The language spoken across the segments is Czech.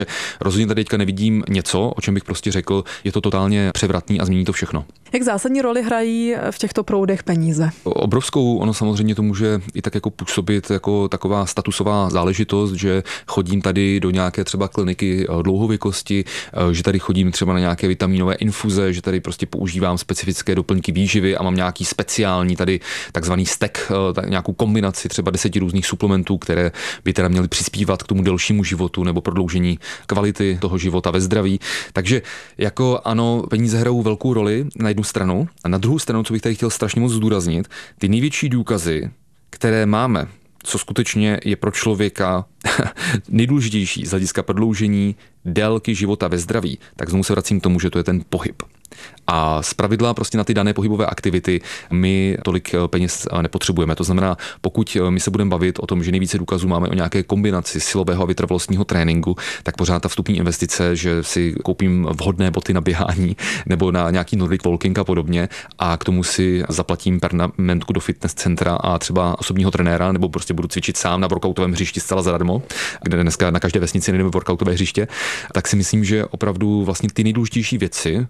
Rozhodně tady teďka nevidím něco, o čem bych prostě řekl, je to totálně převratný a změní to všechno. Jak zásadní roli hrají v těchto proudech peníze? Obrovskou, ono samozřejmě to může i tak jako působit jako taková statusová záležitost, že chodím tady do nějaké třeba kliniky dlouhověkosti, že tady chodím třeba na nějaké vitamínové infuze, že tady prostě používám specifické doplňky výživy a mám nějaký speciální tady takzvaný stack, nějakou kombinaci třeba 10 různých suplementů, které by teda měly přispívat k tomu delšímu životu nebo prodloužení kvality toho života ve zdraví. Takže jako ano, peníze hrajou velkou roli na jednu stranu a na druhou stranu, co bych tady chtěl strašně moc zdůraznit, ty největší důkazy, které máme, co skutečně je pro člověka nejdůležitější z hlediska prodloužení délky života ve zdraví, tak znovu se vracím k tomu, že to je ten pohyb. A zpravidla prostě na ty dané pohybové aktivity my tolik peněz nepotřebujeme. To znamená, pokud my se budeme bavit o tom, že nejvíce důkazů máme o nějaké kombinaci silového a vytrvalostního tréninku, tak pořád ta vstupní investice, že si koupím vhodné boty na běhání nebo na nějaký Nordic walking a podobně a k tomu si zaplatím permanentku do fitness centra a třeba osobního trenéra nebo prostě budu cvičit sám na workoutovém hřišti zcela zadarmo, kde dneska na každé vesnici najdeme workoutové hřiště, tak si myslím, že opravdu vlastně ty nejdůležitější věci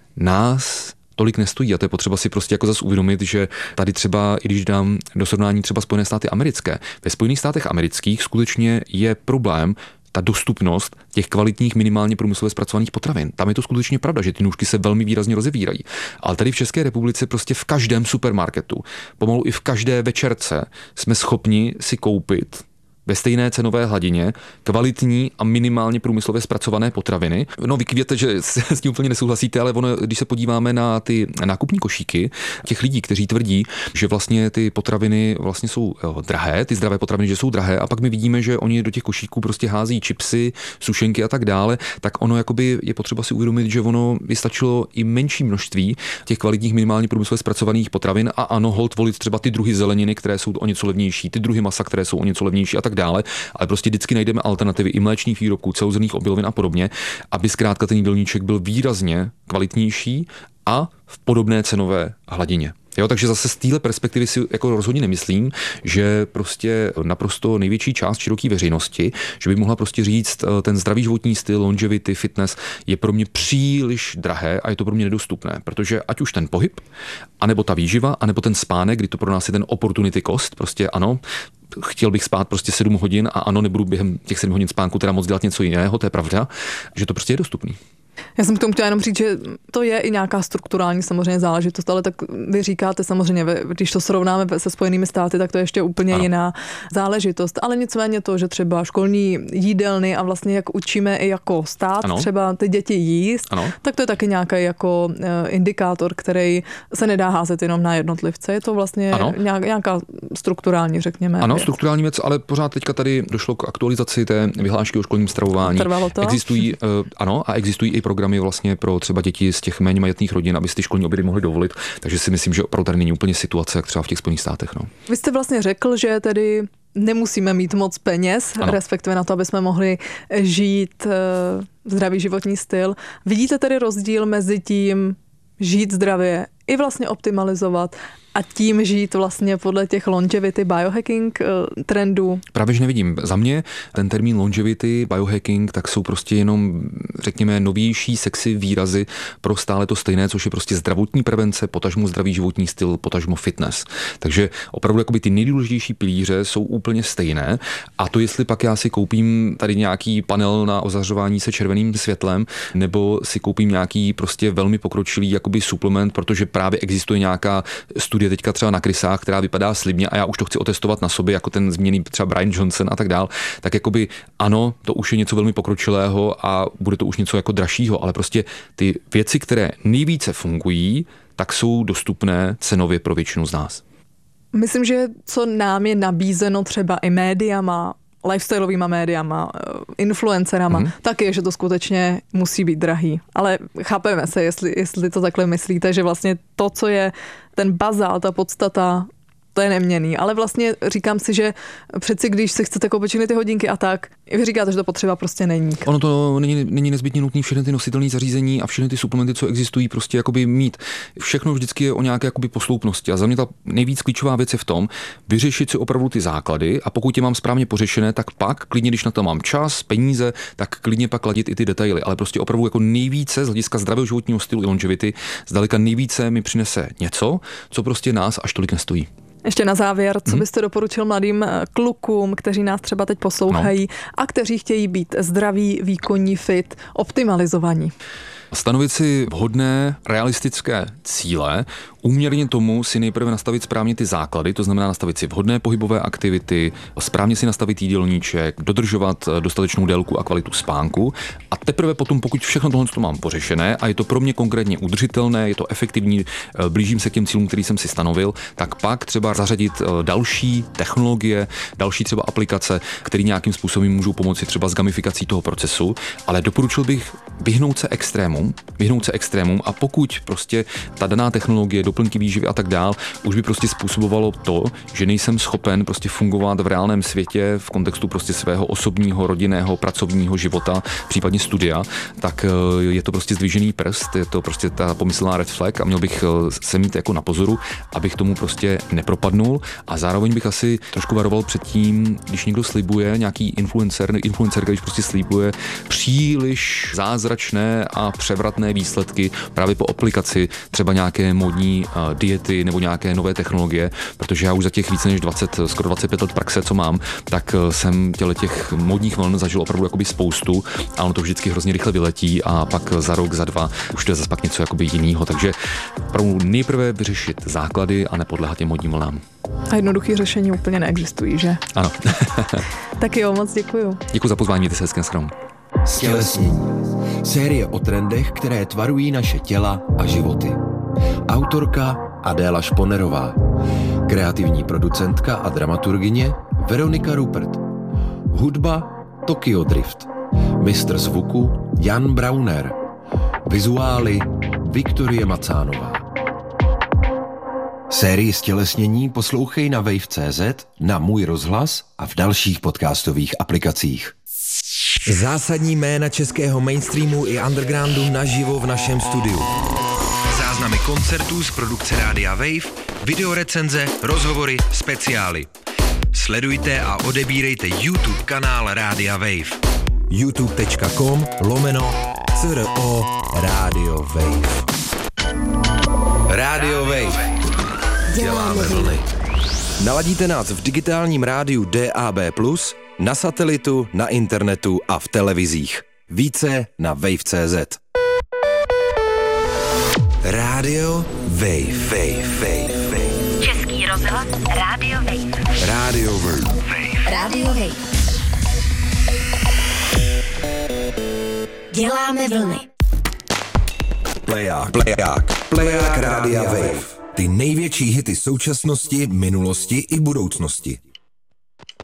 nás tolik nestojí a to je potřeba si prostě jako zase uvědomit, že tady třeba, i když dám do srovnání třeba Spojené státy americké, ve Spojených státech amerických skutečně je problém ta dostupnost těch kvalitních minimálně průmyslově zpracovaných potravin. Tam je to skutečně pravda, že ty nůžky se velmi výrazně rozevírají. Ale tady v České republice prostě v každém supermarketu, pomalu i v každé večerce jsme schopni si koupit ve stejné cenové hladině kvalitní a minimálně průmyslově zpracované potraviny. No, vy květe, že s tím úplně nesouhlasíte, ale ono, když se podíváme na ty nákupní košíky těch lidí, kteří tvrdí, že vlastně ty potraviny vlastně jsou drahé, ty zdravé potraviny, že jsou drahé, a pak my vidíme, že oni do těch košíků prostě hází chipsy, sušenky a tak dále, tak ono jakoby je potřeba si uvědomit, že ono by stačilo i menší množství těch kvalitních minimálně průmyslově zpracovaných potravin a ano, holt volit třeba ty druhy zeleniny, které jsou o něco levnější, ty druhy masa, které jsou o něco levnější a tak dále, ale prostě vždycky najdeme alternativy i mléčných výrobků, celozrnných obilovin a podobně, aby zkrátka ten jídelníček byl výrazně kvalitnější a v podobné cenové hladině. Jo, takže zase z téhle perspektivy si jako rozhodně nemyslím, že prostě naprosto největší část široké veřejnosti, že by mohla prostě říct, ten zdravý životní styl, longevity, fitness je pro mě příliš drahé a je to pro mě nedostupné, protože ať už ten pohyb, anebo ta výživa, anebo ten spánek, kdy to pro nás je ten opportunity cost, prostě ano, chtěl bych spát prostě 7 hodin a ano, nebudu během těch 7 hodin spánku teda moc dělat něco jiného, to je pravda, že to prostě je dostupný. Já jsem k tomu chtěla jenom říct, že to je i nějaká strukturální samozřejmě záležitost, ale tak vy říkáte samozřejmě, když to srovnáme se Spojenými státy, tak to je ještě úplně jiná záležitost. Ale nicméně to, že třeba školní jídelny a vlastně jak učíme i jako stát třeba ty děti jíst, tak to je taky nějaký jako indikátor, který se nedá házet jenom na jednotlivce. Je to vlastně nějaká strukturální, řekněme. Ano, strukturální věc, ale pořád teďka tady došlo k aktualizaci té vyhlášky o školním stravování. Trvalo to? Existují i programy vlastně pro třeba děti z těch méně majetných rodin, aby si ty školní obědy mohli dovolit. Takže si myslím, že opravdu tady není úplně situace, jak třeba v těch Spojených státech. No. Vy jste vlastně řekl, že tedy nemusíme mít moc peněz, respektive na to, aby jsme mohli žít zdravý životní styl. Vidíte tedy rozdíl mezi tím žít zdravě i vlastně optimalizovat a tím žít vlastně podle těch longevity, biohacking trendů? Právě, že nevidím. Za mě ten termín longevity, biohacking, tak jsou prostě jenom, řekněme, novější sexy výrazy pro stále to stejné, což je prostě zdravotní prevence, potažmo zdravý životní styl, potažmo fitness. Takže opravdu jakoby ty nejdůležitější pilíře jsou úplně stejné a to, jestli pak já si koupím tady nějaký panel na ozařování se červeným světlem, nebo si koupím nějaký prostě velmi pokročilý jakoby suplement, protože právě existuje nějaká studie teďka třeba na krysách, která vypadá slibně a já už to chci otestovat na sobě, jako ten zmíněný třeba Brian Johnson a tak dál, tak jakoby ano, to už je něco velmi pokročilého a bude to už něco jako dražšího, ale prostě ty věci, které nejvíce fungují, tak jsou dostupné cenově pro většinu z nás. Myslím, že co nám je nabízeno třeba i médiama, lifestyleovýma médiama, influencerama, tak je, že to skutečně musí být drahý. Ale chápeme se, jestli to takhle myslíte, že vlastně to, co je ten bazál, ta podstata to je neměnný, ale vlastně říkám si, že přeci když si chcete koupit všechny ty hodinky a tak, vy říkáte, že to potřeba prostě není. Ono to není nezbytně nutné všechny ty nositelné zařízení a všechny ty suplementy, co existují, prostě jakoby mít. Všechno vždycky je o nějaké jakoby posloupnosti a za mě ta nejvíc klíčová věc je v tom, vyřešit si opravdu ty základy a pokud je mám správně pořešené, tak pak klidně, když na to mám čas, peníze, tak klidně pak ladit i ty detaily, ale prostě opravdu jako nejvíce z hlediska zdravého životního stylu i longevity, zdaleka nejvíce mi přinese něco, co prostě nás až tolik nestojí. Ještě na závěr, co byste doporučil mladým klukům, kteří nás třeba teď poslouchají a kteří chtějí být zdraví, výkonní, fit, optimalizovaní? Stanovit si vhodné, realistické cíle, úměrně tomu si nejprve nastavit správně ty základy, to znamená nastavit si vhodné pohybové aktivity, správně si nastavit jídelníček, dodržovat dostatečnou délku a kvalitu spánku a teprve potom, pokud všechno tohle mám pořešené a je to pro mě konkrétně udržitelné, je to efektivní, blížím se k těm cílům, který jsem si stanovil, tak pak třeba zařadit další technologie, další třeba aplikace, které nějakým způsobem můžou pomoci třeba s gamifikací toho procesu, ale doporučil bych vyhnout se extrémům a pokud prostě ta daná technologie, doplňky výživy a tak dál, už by prostě způsobovalo to, že nejsem schopen prostě fungovat v reálném světě v kontextu prostě svého osobního, rodinného, pracovního života, případně studia, tak je to prostě zdvižený prst, je to prostě ta pomyslná red flag a měl bych se mít jako na pozoru, abych tomu prostě nepropadnul a zároveň bych asi trošku varoval před tím, když někdo slibuje, nějaký influencer, když prostě slibuje příliš zázračné a převratné výsledky právě po aplikaci třeba nějaké modní diety nebo nějaké nové technologie, protože já už za těch více než 20, skoro 25 let praxe, co mám, tak jsem těch modních vln zažil opravdu jakoby spoustu a ono to vždycky hrozně rychle vyletí a pak za rok, za dva už to je zase pak něco jakoby jinýho, takže opravdu nejprve vyřešit základy a nepodléhat těm modním vlnám. A jednoduché řešení úplně neexistují, že? Ano. Tak jo, moc děkuju. Děkuji za pozvání, mějte se hezky, nashledanou. Stělesnění. Série o trendech, které tvarují naše těla a životy. Autorka Adéla Šponerová. Kreativní producentka a dramaturgyně Veronika Rupert. Hudba Tokyo Drift. Mistr zvuku Jan Brauner. Vizuály Viktorie Macánová. Sérii Stělesnění poslouchej na wave.cz, na Můj rozhlas a v dalších podcastových aplikacích. Zásadní jména českého mainstreamu i undergroundu naživo v našem studiu. Záznamy koncertů z produkce Rádia Wave, videorecenze, rozhovory, speciály. Sledujte a odebírejte YouTube kanál Rádia Wave. youtube.com/CRO Radio Wave. Radio Wave. Děláme vlny. Naladíte nás v digitálním rádiu DAB+, na satelitu, na internetu a v televizích. Více na wave.cz. Rádio Wave. Český rozhlas Rádio Wave. Rádio Wave. Rádio Wave. Děláme vlny. Pleják Rádia Wave. Ty největší hity současnosti, minulosti i budoucnosti.